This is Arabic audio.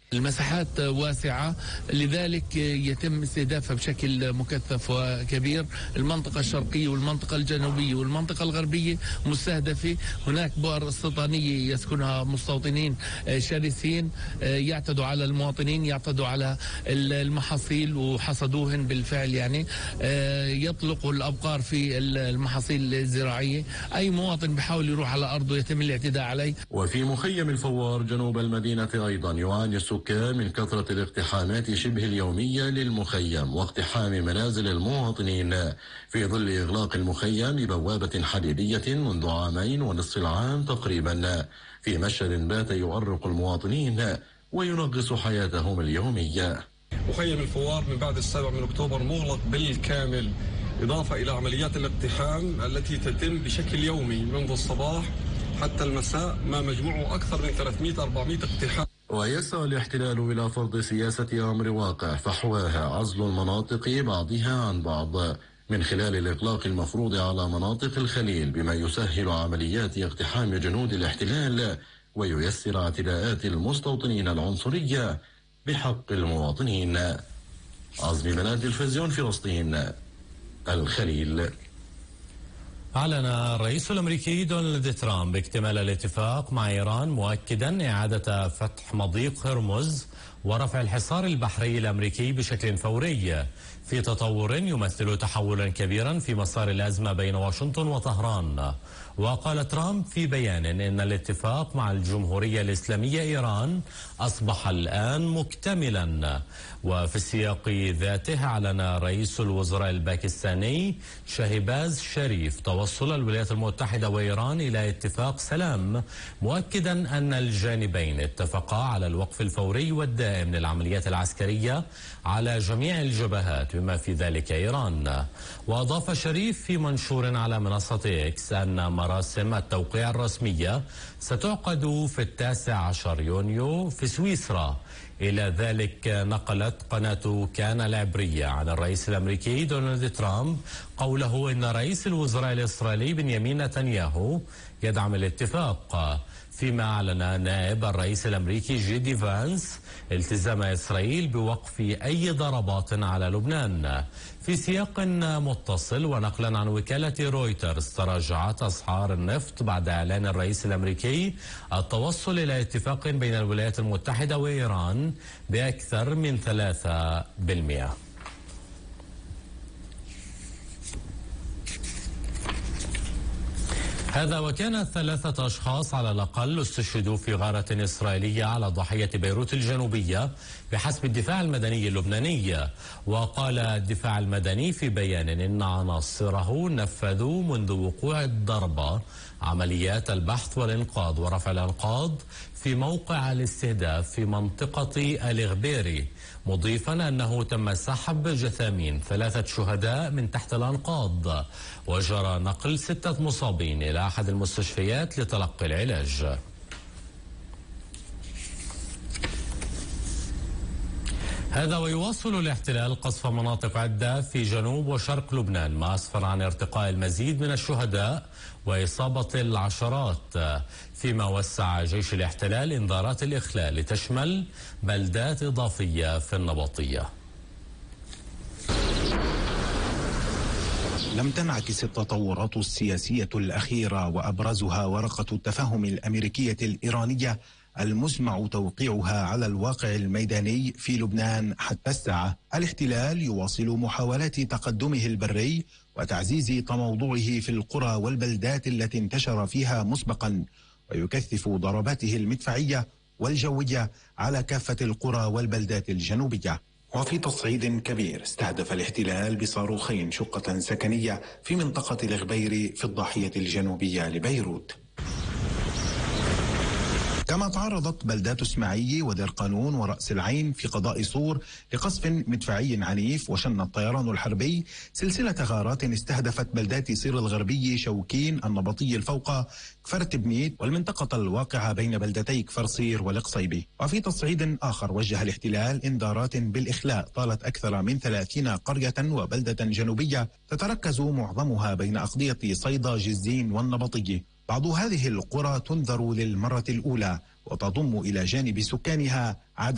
المساحات واسعة، لذلك يتم استهدافها بشكل مكثف وكبير. المنطقة الشرقية والمنطقة الجنوبية والمنطقة الغربية مستهدفة. هناك بؤر استيطانية يسكنها مستوطنين شرسين يعتدوا على المواطنين، يعتدوا على المحاصيل وحصدوهن بالفعل، يعني يطلقوا الأبقار في المحاصيل الزراعية. أي مواطن بحاول يروح على أرضه يتم الاعتداء عليه. وفي مخيم الفوار جنوب المدينة أيضا يعاني السكان من كثرة الاقتحامات شبه اليومية للمخيم واقتحام منازل المواطنين في ظل إغلاق المخيم ببوابة حديدية منذ 2.5 عام تقريبا، في مشهد بات يؤرق المواطنين وينغص حياتهم اليومية. مخيم الفوار من بعد 7 أكتوبر مغلق بالكامل، إضافة إلى عمليات الاقتحام التي تتم بشكل يومي منذ الصباح حتى المساء، ما مجموعه أكثر من 300-400 اقتحام. ويسعى الاحتلال إلى فرض سياسة أمر واقع فحواها عزل المناطق بعضها عن بعض من خلال الإغلاق المفروض على مناطق الخليل، بما يسهل عمليات اقتحام جنود الاحتلال وييسر اعتداءات المستوطنين العنصرية بحق المواطنين. عزمي منال، تلفزيون فلسطين، الخليل. أعلن الرئيس الأمريكي دونالد ترامب اكتمال الاتفاق مع إيران، مؤكدا إعادة فتح مضيق هرمز ورفع الحصار البحري الأمريكي بشكل فوري، في تطور يمثل تحولا كبيرا في مسار الأزمة بين واشنطن وطهران. وقال ترامب في بيان إن الاتفاق مع الجمهورية الإسلامية إيران أصبح الآن مكتملا. وفي السياق ذاته أعلن رئيس الوزراء الباكستاني شهباز شريف توصل الولايات المتحدة وإيران إلى اتفاق سلام، مؤكدا أن الجانبين اتفقا على الوقف الفوري والدائم للعمليات العسكرية على جميع الجبهات بما في ذلك إيران. وأضاف شريف في منشور على منصة إكس أن مراسم التوقيع الرسمية ستعقد في 19 يونيو في سويسرا. إلى ذلك نقلت قناة كان العبرية عن الرئيس الأمريكي دونالد ترامب قوله إن رئيس الوزراء الإسرائيلي بنيامين نتنياهو يدعم الاتفاق، فيما أعلن نائب الرئيس الأمريكي جيدي فانس التزام إسرائيل بوقف أي ضربات على لبنان. في سياق متصل ونقلا عن وكالة رويترز، تراجعت أسعار النفط بعد إعلان الرئيس الأمريكي التوصل إلى اتفاق بين الولايات المتحدة وإيران بأكثر من 3%. هذا وكان 3 أشخاص على الأقل استشهدوا في غارة إسرائيلية على ضاحية بيروت الجنوبية بحسب الدفاع المدني اللبناني. وقال الدفاع المدني في بيان إن عناصره نفذوا منذ وقوع الضربة عمليات البحث والإنقاذ ورفع الأنقاض في موقع الاستهداف في منطقة الإغبيري، مضيفا أنه تم سحب جثامين 3 شهداء من تحت الأنقاض، وجرى نقل 6 مصابين إلى أحد المستشفيات لتلقي العلاج. هذا ويواصل الاحتلال قصف مناطق عدة في جنوب وشرق لبنان، ما أسفر عن ارتقاء المزيد من الشهداء وإصابة العشرات، فيما وسع جيش الاحتلال إنذارات الإخلاء لتشمل بلدات إضافية في النبطية. لم تنعكس التطورات السياسية الأخيرة وأبرزها ورقة التفاهم الأمريكية الإيرانية المزمع توقيعها على الواقع الميداني في لبنان حتى الساعة. الاحتلال يواصل محاولات تقدمه البري وتعزيز تموضعه في القرى والبلدات التي انتشر فيها مسبقا، ويكثف ضرباته المدفعية والجوية على كافة القرى والبلدات الجنوبية. وفي تصعيد كبير استهدف الاحتلال بصاروخين شقة سكنية في منطقة الغبير في الضاحية الجنوبية لبيروت. كما تعرضت بلدات اسماعيلية ودير قانون ورأس العين في قضاء صور لقصف مدفعي عنيف، وشن الطيران الحربي سلسلة غارات استهدفت بلدات صير الغربي، شوكين، النبطي الفوقة، كفر تبنيت والمنطقة الواقعة بين بلدتي كفر صير والقصيبي. وفي تصعيد آخر وجه الاحتلال إنذارات بالإخلاء طالت أكثر من 30 قرية وبلدة جنوبية تتركز معظمها بين أقضية صيدا، جزين والنبطي. بعض هذه القرى تنذر للمرة الأولى وتضم إلى جانب سكانها عدد